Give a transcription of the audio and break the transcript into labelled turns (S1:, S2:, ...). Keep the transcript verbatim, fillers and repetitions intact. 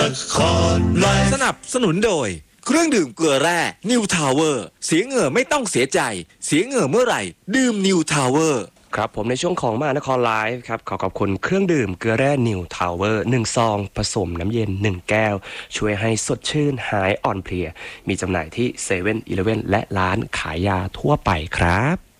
S1: สนับสนุนโดยเครื่องดื่มเกลือแร่นิวทาวเวอร์เสียเหงื่อไม่ต้องเสียใจเสียเหงื่อเมื่อไหร่ดื่มนิวทาวเวอร์
S2: ครับผมในช่วงของมหานครไลฟ์ครับขอขอบคุณเครื่องดื่มเกลือแร่นิวทาวเวอร์หนึ่งซองผสมน้ำเย็นหนึ่งแก้วช่วยให้สดชื่นหายอ่อนเพลียมีจำหน่ายที่เซเว่นอีเลฟเว่นและร้านขายยาทั่วไปครับ